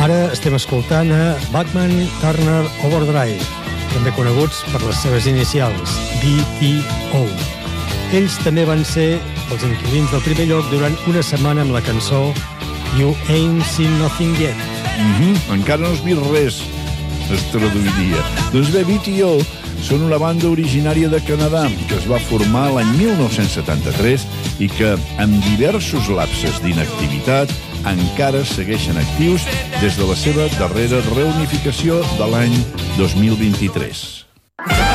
Ara estem escoltant a Bachman Turner Overdrive, també coneguts per les seves inicials, BTO. Ells també van ser els inquilins del primer lloc durant una setmana amb la cançó You Ain't Seen Nothing Yet. Encara no has vist res, es traduiria. Doncs bé, BTO són una banda originària de Canadà que es va formar l'any 1973 i que, amb diversos lapses d'inactivitat, encara segueixen actius des de la seva darrera reunificació de l'any 2023.